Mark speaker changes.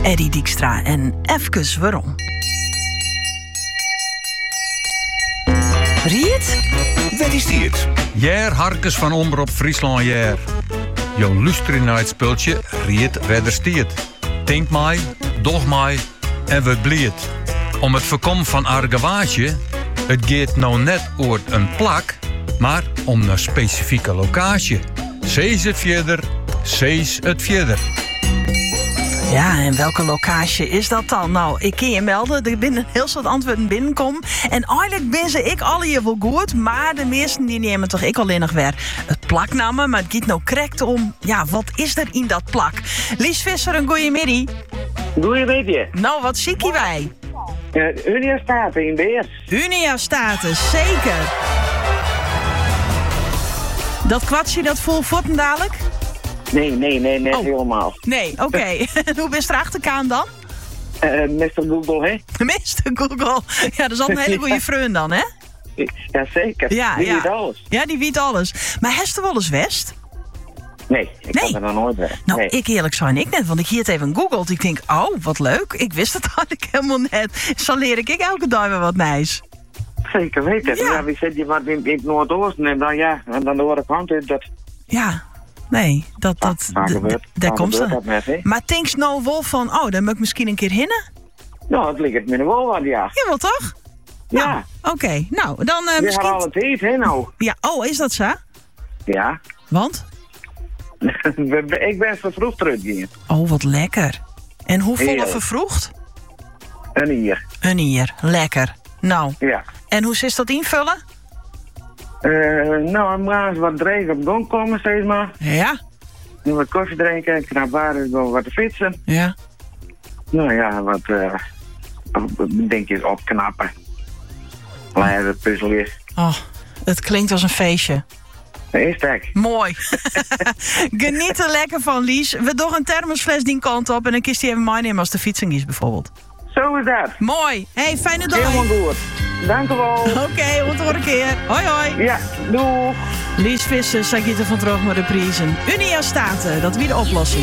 Speaker 1: Eddie Dijkstra en even waarom. Riet?
Speaker 2: Wat is dit?
Speaker 3: Jær Harkes van Omroep Friesland Jær. Jo luistert naar het speeltje Riet Redder Stiert. Denk mij, doch mij en we bliet. Om het voorkomen van argewage, het gaat nou net over een plak, maar om een specifieke locatie. Zees het verder, zees het verder.
Speaker 1: Ja, en welke locatie is dat dan? Nou, ik kan je melden, er binnen heel soort antwoorden binnenkomen. En eigenlijk ben ze ik alle hier wel goed, maar de meesten die nemen toch ik alleen nog weer het plaknamen. Maar het gaat nou correct om, ja, wat is er in dat plak? Lies Visser, een goeiemiddag.
Speaker 4: Goeiemiddag.
Speaker 1: Nou, wat ziek wij?
Speaker 4: Unia Staten in Beers.
Speaker 1: Unia Staten, zeker. Dat kwartje, dat voelt voeten dadelijk?
Speaker 4: Nee, helemaal.
Speaker 1: Nee, oké. Hoe ben je erachter gaan dan?
Speaker 4: Mr. Google, hè?
Speaker 1: Mr. Google. Ja, dat is al een hele goede vriend dan, hè?
Speaker 4: Jazeker.
Speaker 1: Ja,
Speaker 4: Die
Speaker 1: ja.
Speaker 4: weet alles.
Speaker 1: Ja, die weet alles. Maar heeft er wel eens West?
Speaker 4: Nee, ik
Speaker 1: Nee.
Speaker 4: kan er nog nooit weg.
Speaker 1: Nou,
Speaker 4: Nee.
Speaker 1: ik eerlijk zijn ik net, want ik hier het even googeld. Ik denk, oh, wat leuk. Ik wist het eigenlijk helemaal net. Zo leer ik elke dag weer wat nice.
Speaker 4: Zeker weten.
Speaker 1: Ja.
Speaker 4: Ja, wie zit je wat in het Noordoosten en dan ja, en dan de andere kant uit dat.
Speaker 1: Ja, nee, daar komt ze.
Speaker 4: dat net, hè?
Speaker 1: Maar denk nou wel van, oh, dan moet ik misschien een keer hinnen?
Speaker 4: Nou, het ligt het me wel wat, ja.
Speaker 1: Jawel, toch?
Speaker 4: Ja.
Speaker 1: Oké, nou, dan
Speaker 4: We
Speaker 1: misschien...
Speaker 4: gaan al het eten, hè, nou.
Speaker 1: Ja, oh, is dat zo?
Speaker 4: Ja.
Speaker 1: Want?
Speaker 4: Ik ben vervroegd teruggegaan.
Speaker 1: Oh, wat lekker. En hoe volle
Speaker 4: Heerlijk.
Speaker 1: vervroegd?
Speaker 4: En hier.
Speaker 1: Een hier, lekker. Nou,
Speaker 4: Ja.
Speaker 1: en hoe is dat invullen?
Speaker 4: Nou, maar eens wat drinken op gang komen, steeds maar.
Speaker 1: Ja,
Speaker 4: En wat koffie drinken, ik naar buiten go wat fietsen.
Speaker 1: ja.
Speaker 4: Nou ja, wat denk je opknappen. Leiden puzzeltjes.
Speaker 1: Oh, het klinkt als een feestje.
Speaker 4: Is dat?
Speaker 1: Mooi. Geniet er lekker van, Lies. We doen een thermosfles die kant op en dan kiest hij even meenemen als de fietsing is bijvoorbeeld.
Speaker 4: Zo is dat.
Speaker 1: Mooi. Hey, fijne dag.
Speaker 4: Helemaal goed. Dank u wel.
Speaker 1: Oké, tot een keer. Hoi, hoi.
Speaker 4: Ja, doeg.
Speaker 1: Lies Visser, Sagita van Droog met reprisen. Unia Staten, dat wie de oplossing.